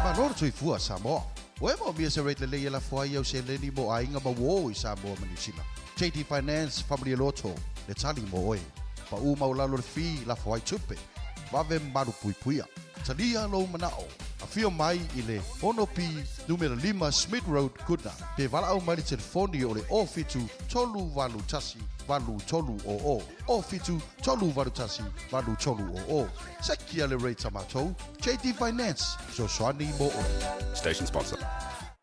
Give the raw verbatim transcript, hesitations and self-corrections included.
Manor tui fua Samoa. Wemo mia se rate le la foi yo se le ni mo ainga ma wo I Samoa manisila. J T Finance Family Lotto le tali mo oi. Pa u mau lalo le fi la foi tupe. Wave maru pui puia. Talia lo manao. A fio mai I le ono pi numero lima Smith Road Kuna. Pe vala au mai telefoni o le ofitu tolu valu tasi valu tolu o o. Ofitu tolu valu tasi valu tolu o o. Sekia le rate tamatou. J T Finance. So swani mo o. Station sponsor.